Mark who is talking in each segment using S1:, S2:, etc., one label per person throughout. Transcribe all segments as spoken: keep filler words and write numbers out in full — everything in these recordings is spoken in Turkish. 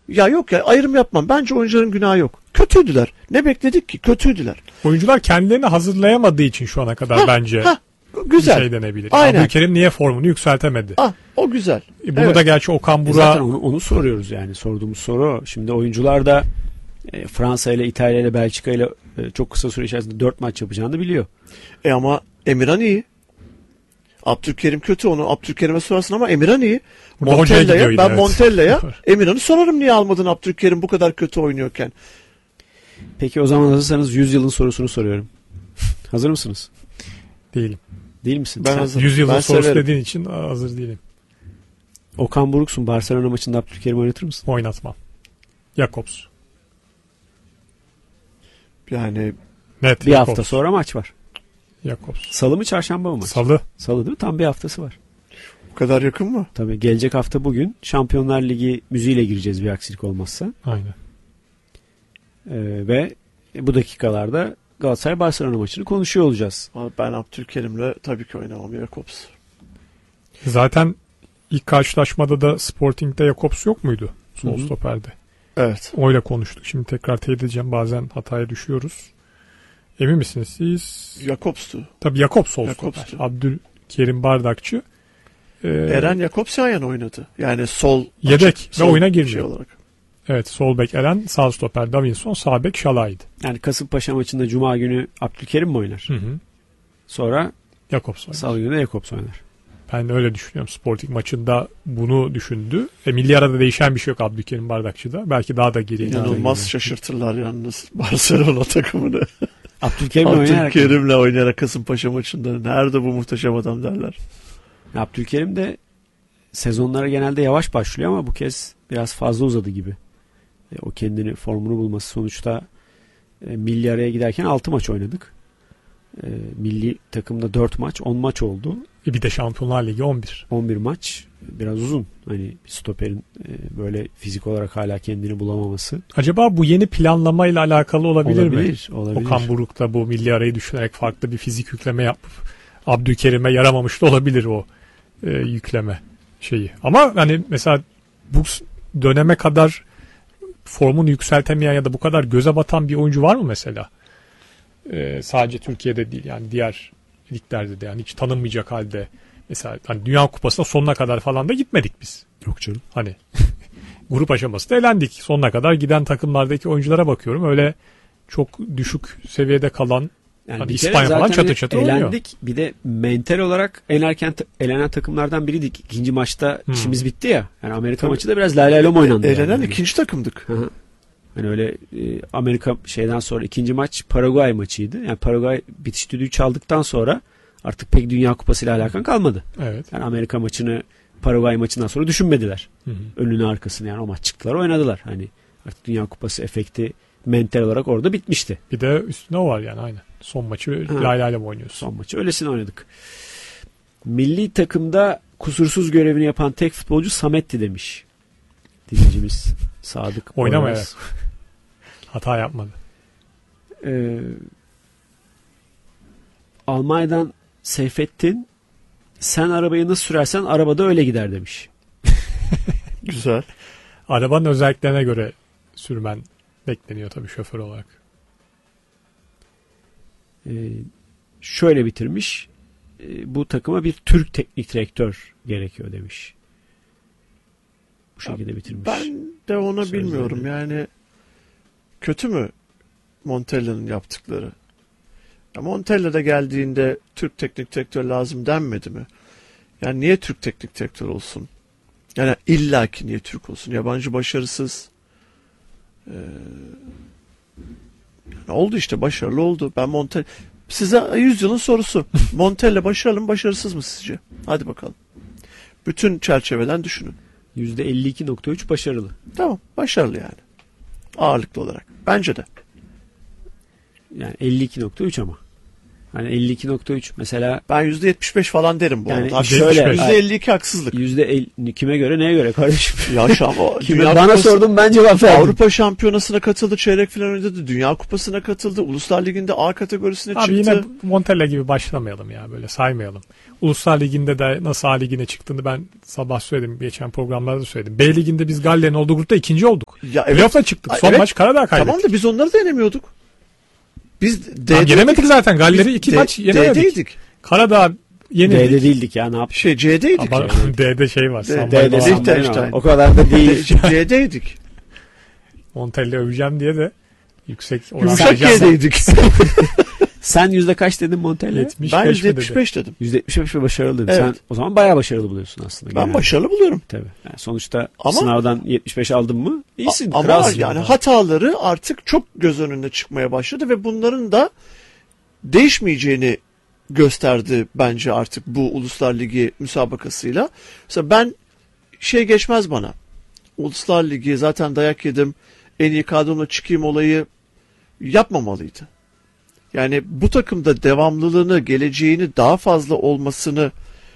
S1: Ya yok ya, ayrım yapmam. Bence oyuncuların günahı yok. Kötüydüler. Ne bekledik ki? Kötüydüler.
S2: Oyuncular kendilerini hazırlayamadığı için şu ana kadar
S1: ha,
S2: bence
S1: ha, güzel.
S2: bir şey denebilir.
S1: Aynen.
S2: Abdülkerim niye formunu yükseltemedi?
S1: Ah, o güzel.
S2: E bunu
S1: evet.
S2: da gerçi Okan
S3: E
S2: Burak...
S3: zaten onu, onu soruyoruz yani. Sorduğumuz soru. Şimdi oyuncular da e, Fransa ile İtalya ile Belçika ile e, çok kısa süre içerisinde dört maç yapacağını biliyor.
S1: E ama Emirhan iyi. Abdülkerim kötü, onu Abdülkerim'e sorarsın ama Emirhan iyi.
S2: Burada hocaya gidiyor
S1: Montella'ya,
S2: yine,
S1: ben
S2: evet.
S1: Montella'ya Emirhan'ı sorarım, niye almadın Abdülkerim bu kadar kötü oynuyorken.
S3: Peki o zaman hazırsanız yüz yılın sorusunu soruyorum. Hazır mısınız?
S2: Değilim.
S3: Değil misin?
S1: Ben
S3: Sen-
S1: hazırım.
S2: yüz yılın
S1: Ben
S2: sorusu
S1: severim.
S2: dediğin için hazır değilim.
S3: Okan Buruk'sun. Barcelona maçında Abdülkerim oynatır mısın?
S2: Oynatmam. Jakobs.
S1: Yani
S2: Net
S3: Bir
S2: Jakobs.
S3: hafta sonra maç var.
S2: Jakobs.
S3: Salı mı çarşamba mı maç?
S2: Salı.
S3: Salı değil mi? Tam bir haftası var.
S1: bu kadar yakın mı?
S3: Tabii gelecek hafta bugün Şampiyonlar Ligi müziğiyle gireceğiz bir aksilik olmazsa.
S2: Aynen.
S3: Ee, ve bu dakikalarda Galatasaray Barcelona maçını konuşuyor olacağız.
S1: Ama ben Abdülkerim'le tabii ki oynamam. Jakobs.
S2: Zaten ilk karşılaşmada da Sporting'de Jakobs yok muydu? Sol
S3: Hı hı.
S2: stoperde.
S1: Evet.
S2: Oyla konuştuk. Şimdi tekrar teyit edeceğim. Bazen hataya düşüyoruz. Emin misiniz siz?
S1: Jakobs'tu.
S2: Tabii Jakobs sol
S1: Jakobs'tu.
S2: stoper. Abdülkerim Bardakçı. Ee,
S1: Eren Jakobsyan oynadı. Yani sol
S2: Yedek
S1: açık,
S2: ve
S1: sol
S2: oyuna
S1: şey
S2: girmiyor.
S1: olarak.
S2: Evet, sol bek Eren, sağ stoper Davinson, sağ bek Şalay'dı.
S3: Yani Kasımpaşa maçında Cuma günü Abdülkerim mi oynar?
S2: Hı hı.
S3: Sonra
S2: Jakobs oynadı.
S3: Salı günü de Jakobs oynar.
S2: Ben öyle düşünüyorum. Sporting maçında bunu düşündü. E, milli arada değişen bir şey yok Abdülkerim Bardakçı'da. Belki daha da geriye.
S1: İnanılmaz şaşırtırlar yalnız Barcelona takımını.
S3: Abdülkerim'le oynayarak.
S1: Abdülkerim'le oynayarak Kasımpaşa maçında nerede bu muhteşem adam derler.
S3: Abdülkerim de sezonlara genelde yavaş başlıyor ama bu kez biraz fazla uzadı gibi. E, o kendini formunu bulması sonuçta e, milli araya giderken altı maç oynadık. E, milli takımda dört maç, on maç oldu.
S2: E, bir de Şampiyonlar Ligi on bir.
S3: on bir maç biraz uzun. Hani bir stoperin e, böyle fizik olarak hala kendini bulamaması.
S2: Acaba bu yeni planlamayla alakalı olabilir,
S3: Olabilir,
S2: mi?
S3: olabilir.
S2: Okan Buruk da bu milli arayı düşünerek farklı bir fizik yükleme yapıp Abdülkerim'e yaramamış da olabilir o e, yükleme şeyi. Ama hani mesela bu döneme kadar formunu yükseltemeyen ya da bu kadar göze batan bir oyuncu var mı mesela? E, sadece Türkiye'de değil, yani diğer liglerde de, yani hiç tanınmayacak halde. Mesela hani Dünya Kupası'na sonuna kadar falan da gitmedik biz.
S3: Yok canım.
S2: Hani grup aşamasında elendik. Sonuna kadar giden takımlardaki oyunculara bakıyorum. Öyle çok düşük seviyede kalan,
S3: Yani
S2: hani
S3: bir kere
S2: İspanya falan
S3: zaten
S2: çatır
S3: hani
S2: çatır oynuyor.
S3: elendik. Bir de mental olarak en erken t- elenen takımlardan biriydik. İkinci maçta
S2: Hmm.
S3: işimiz bitti ya. Yani Amerika
S1: Tabii.
S3: maçı da biraz lay lay lom oynandı.
S1: Elenen
S3: yani.
S1: ikinci takımdık.
S3: Hı hı. Hani öyle e, Amerika şeyden sonra ikinci maç Paraguay maçıydı. Yani Paraguay bitiş düdüğü çaldıktan sonra artık pek Dünya Kupası ile alakan kalmadı.
S2: Evet.
S3: Yani Amerika maçını Paraguay maçından sonra düşünmediler.
S2: Hı hı.
S3: Önünü arkasını, yani o maç çıktılar oynadılar. Hani artık Dünya Kupası efekti mental olarak orada bitmişti.
S2: Bir de üstüne o var yani, aynı. Son maçı
S3: Ha.
S2: lay lay lay oynuyorsun.
S3: Son maçı öylesine oynadık. Milli takımda kusursuz görevini yapan tek futbolcu Samet'ti demiş. Dinleyicimiz Sadık.
S2: Oynama
S3: Boyraz.
S2: evet. Hata yapmadı.
S3: Ee, Almanya'dan Seyfettin, sen arabayı nasıl sürersen arabada öyle gider demiş.
S1: Güzel.
S2: Arabanın özelliklerine göre sürmen bekleniyor tabii şoför olarak.
S3: Ee, şöyle bitirmiş. Ee, bu takıma bir Türk teknik direktör gerekiyor demiş. Bu şekilde bitirmiş.
S1: Ben de ona
S3: Sözleri.
S1: bilmiyorum yani, kötü mü Montella'nın yaptıkları? Ya Montella da geldiğinde Türk teknik direktör lazım denmedi mi? Yani niye Türk teknik direktör olsun? Yani illaki niye Türk olsun? Yabancı başarısız. Ee, yani oldu işte, başarılı oldu. Ben Montella... Size yüzyılın sorusu. Montella başarılı mı, başarısız mı sizce? Hadi bakalım. Bütün çerçeveden düşünün.
S3: yüzde elli iki nokta üç başarılı.
S1: Tamam, başarılı yani. Ağırlıklı olarak. Bence de.
S3: Yani elli iki nokta üç ama. Hani elli iki nokta üç mesela
S1: Ben yüzde yetmiş beş falan derim bu
S3: yani
S1: arada.
S3: şöyle
S1: yüzde elli iki haksızlık.
S3: yüzde elli kime göre neye göre kardeşim?
S1: Ya şu an o
S3: Kime,
S1: Dünya
S3: bana
S1: Kupası-
S3: sordum ben cevap verdim.
S1: Avrupa Şampiyonası'na katıldı, çeyrek final oynadı, Dünya Kupası'na katıldı, Uluslar Ligi'nde A kategorisine
S2: Abi
S1: çıktı.
S2: yine Montella gibi başlamayalım ya, böyle saymayalım. Uluslar Ligi'nde de nasıl A Ligi'ne çıktığını ben sabah söyledim, geçen programlarda söyledim. B Ligi'nde biz Galler'in olduğu grupta ikinci olduk.
S1: Ya evet.
S2: Playoff'a çıktık.
S1: Ay,
S2: Son
S1: evet.
S2: maç Karadağ kaybettik.
S1: Tamam da biz onları da yenemiyorduk. Biz
S2: Tamam, yenemedik zaten. Galler'i iki
S1: D-
S2: maç yenemedik.
S1: D'deydik.
S2: Karadağ yenildik.
S3: D'de değildik ya ne yaptık?
S1: Şey C'deydik.
S2: Ama
S1: yani.
S2: D'de şey var.
S1: D-
S2: San
S1: D'de
S2: Marino.
S1: değil. Liechtenstein.
S3: O kadar da değil.
S1: D- C'deydik.
S2: Montella öveceğim diye de yüksek oran
S1: Yumuşak
S2: vereceğim.
S1: G'deydik.
S3: Sen yüzde kaç dedin Montella?
S2: yetmiş
S1: Ben
S2: beş mi dedi?
S1: yüzde yetmiş beş dedim.
S3: yüzde yetmiş beş ve başarılı dedin.
S1: Evet.
S3: Sen o zaman bayağı başarılı buluyorsun aslında.
S1: Ben
S3: genelde.
S1: başarılı buluyorum.
S3: Tabii. Yani sonuçta
S1: Ama-
S3: sınavdan yetmiş beş aldın mı? İyisin.
S1: A- Ama
S3: kralsın
S1: yani
S3: orada.
S1: hataları artık çok göz önüne çıkmaya başladı ve bunların da değişmeyeceğini gösterdi bence artık bu Uluslar Ligi müsabakasıyla. Mesela ben şey geçmez bana. Uluslar Ligi zaten dayak yedim. En iyi kadromla çıkayım olayı yapmamalıydı. Yani bu takımda devamlılığını, geleceğini daha fazla olmasını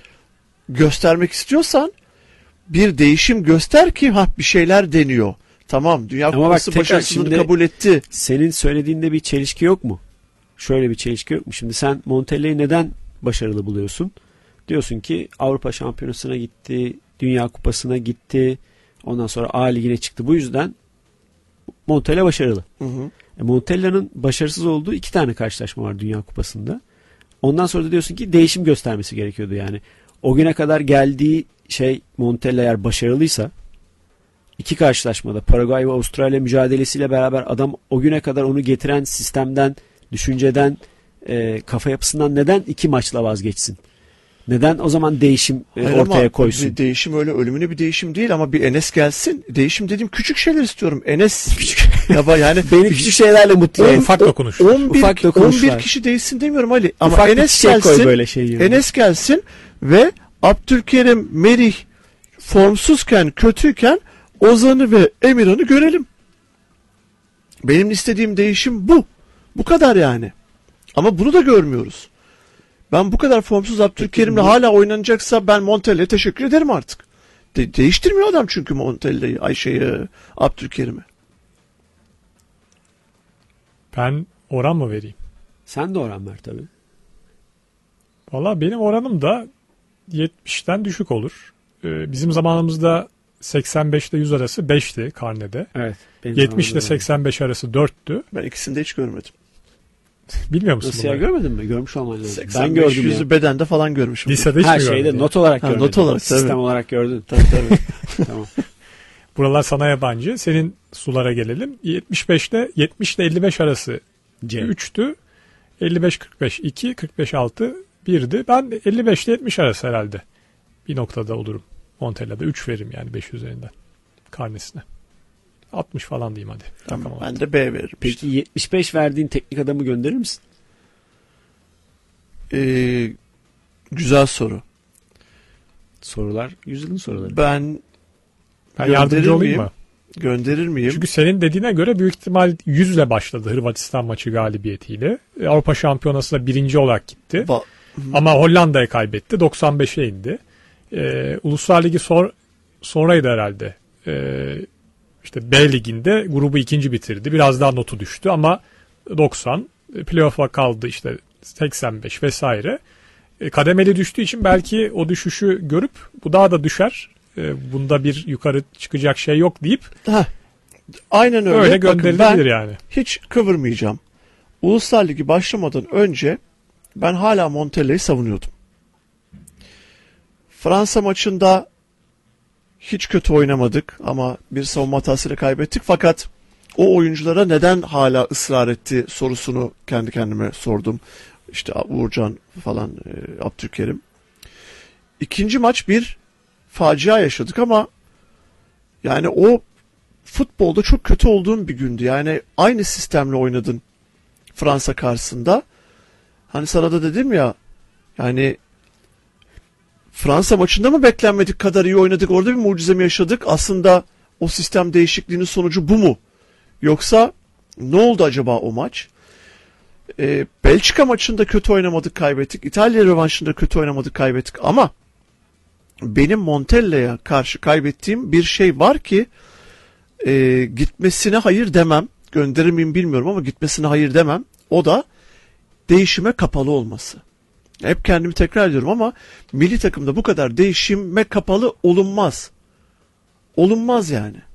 S1: göstermek istiyorsan bir değişim göster ki ha bir şeyler deniyor. Tamam, Dünya
S3: Ama bak
S1: Kupası
S3: tekrar
S1: başarısını
S3: şimdi-
S1: kabul etti.
S3: Senin söylediğinde bir çelişki yok mu? Şöyle bir çelişki yok mu? Şimdi sen Montella'yı neden başarılı buluyorsun? Diyorsun ki Avrupa Şampiyonası'na gitti, Dünya Kupası'na gitti, ondan sonra A Ligi'ne çıktı. Bu yüzden Montella başarılı.
S1: Hı hı.
S3: E, Montella'nın başarısız olduğu iki tane karşılaşma var Dünya Kupası'nda. Ondan sonra da diyorsun ki değişim göstermesi gerekiyordu yani. O güne kadar geldiği şey Montella eğer başarılıysa iki karşılaşmada Paraguay ve Avustralya mücadelesiyle beraber adam o güne kadar onu getiren sistemden, düşünceden, e, kafa yapısından neden iki maçla vazgeçsin? Neden o zaman değişim e,
S1: Hayır
S3: ortaya
S1: ama
S3: koysun?
S1: bir değişim öyle ölümüne bir değişim değil ama bir Enes gelsin. Değişim dediğim küçük şeyler istiyorum. Enes küçük. Ya bak yani
S3: Beni küçük şeylerle mutlu
S2: Yani
S3: et.
S2: ufak dokunuş.
S1: on bir,
S3: Ufak dokunuşlar.
S1: on bir kişi değişsin demiyorum Ali. Ama
S3: Ufak bir
S1: Enes
S3: çiçek koy
S1: gelsin.
S3: böyle şey yani.
S1: Enes gelsin ve Abdülkerim, Merih formsuzken, kötüyken Ozan'ı ve Emirhan'ı görelim. Benim istediğim değişim bu. Bu kadar yani. Ama bunu da görmüyoruz. Ben bu kadar formsuz Abdülkerim'le
S3: bu-
S1: hala oynanacaksa ben Montella'ya teşekkür ederim artık. De- değiştirmiyor adam çünkü Montella'yı, Ayşe'yi, Abdülkerim'i.
S2: Ben oran mı vereyim?
S3: Sen de oran ver tabii.
S2: Valla benim oranım da yetmişten düşük olur. Ee, bizim zamanımızda seksen beşle yüz arası beşti karnede.
S3: Evet.
S2: yetmiş ile seksen beş arası dörttü.
S1: Ben ikisini de hiç görmedim.
S2: Bilmiyor musun
S3: Nasıl ya,
S2: bunları?
S3: görmedin mi? Görmüş olman lazım.
S1: seksen
S3: Ben
S1: beş
S3: gördüm
S1: yüzü
S3: ya.
S1: bedende falan görmüşüm.
S2: Lisede hiç
S3: Ha
S2: mi
S3: şeyde
S2: görmedin?
S3: not olarak
S1: Ha,
S3: görmedin.
S1: not olarak,
S3: Sistem
S1: tabii.
S3: olarak gördün.
S1: Tabii tabii.
S3: Tamam.
S2: Buralar sana yabancı. Senin sulara gelelim. yetmiş beşte yetmiş ile elli beş arası
S3: C.
S2: üçtü. elli beş kırk beş iki, kırk beş altı birdi. Ben elli beş ile yetmiş arası herhalde. Bir noktada olurum. Montella'da üç veririm yani beş üzerinden karnesine. altmış falan diyeyim hadi.
S1: Tamam,
S2: Rakam
S1: ben de B veririm.
S3: Peki yetmiş beş verdiğin teknik adamı gönderir misin?
S1: Ee, güzel soru.
S3: Sorular yüzyılın soruları.
S1: Ben
S2: Ben
S1: gönderir
S2: yardımcı olayım
S1: miyim?
S2: mı?
S1: Gönderir miyim?
S2: Çünkü senin dediğine göre büyük ihtimal yüzle başladı Hırvatistan maçı galibiyetiyle. E, Avrupa Şampiyonası'nda birinci olarak gitti.
S1: Va-
S2: Ama Hollanda'ya kaybetti. doksan beşe indi. E, Uluslar Ligi sor, sonraydı herhalde. E, işte B Ligi'nde grubu ikinci bitirdi. Biraz daha notu düştü ama doksan. E, playoff'a kaldı işte seksen beş vesaire. E, kademeli düştüğü için belki o düşüşü görüp bu daha da düşer. E, bunda bir yukarı çıkacak şey yok deyip
S1: Heh, aynen öyle.
S2: öyle
S1: Bakın,
S2: gönderilebilir
S1: ben
S2: yani.
S1: hiç kıvırmayacağım. Uluslar Ligi başlamadan önce ben hala Montella'yı savunuyordum. Fransa maçında hiç kötü oynamadık ama bir savunma hatasıyla kaybettik. Fakat o oyunculara neden hala ısrar etti sorusunu kendi kendime sordum. İşte Uğurcan falan, e, Abdülkerim. İkinci maç bir facia yaşadık ama yani o futbolda çok kötü olduğum bir gündü. Yani aynı sistemle oynadın Fransa karşısında. Hani sana da dedim ya, yani Fransa maçında mı beklenmedik kadar iyi oynadık? Orada bir mucize mi yaşadık? Aslında o sistem değişikliğinin sonucu bu mu? Yoksa ne oldu acaba o maç? Ee, Belçika maçında kötü oynamadık, kaybettik. İtalya rövanşında kötü oynamadık, kaybettik. Ama benim Montella'ya karşı kaybettiğim bir şey var ki e, gitmesine hayır demem. Gönderir miyim bilmiyorum ama gitmesine hayır demem. O da değişime kapalı olması. Hep kendimi tekrar ediyorum ama milli takımda bu kadar değişime kapalı olunmaz. Olunmaz yani.